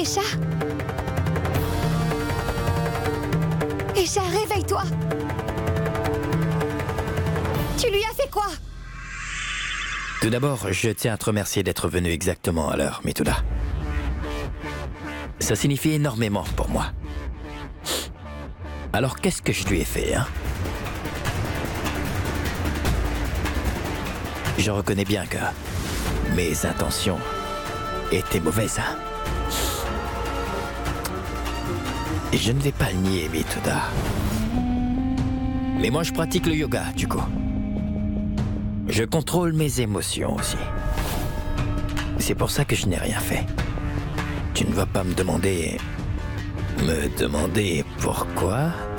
Esha? Esha, réveille-toi! Tu lui as fait quoi? Tout d'abord, je tiens à te remercier d'être venu exactement à l'heure, Mitsuda. Ça signifie énormément pour moi. Alors qu'est-ce que je lui ai fait, hein? Je reconnais bien que mes intentions étaient mauvaises. Et je ne vais pas le nier, Mitsuda. Mais moi, je pratique le yoga, du coup. Je contrôle mes émotions aussi. C'est pour ça que je n'ai rien fait. Tu ne vas pas me demander... pourquoi?